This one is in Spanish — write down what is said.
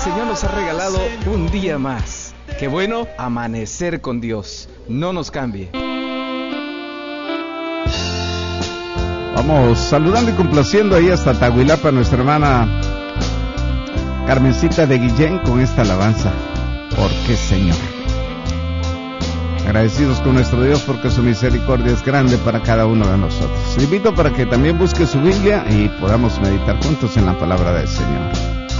Señor nos ha regalado un día más. Qué bueno amanecer con Dios. No nos cambie. Vamos saludando y complaciendo ahí hasta Tahuilapa nuestra hermana Carmencita de Guillén con esta alabanza. ¿Por qué, Señor? Agradecidos con nuestro Dios porque su misericordia es grande para cada uno de nosotros. Le invito para que también busque su Biblia y podamos meditar juntos en la palabra del Señor.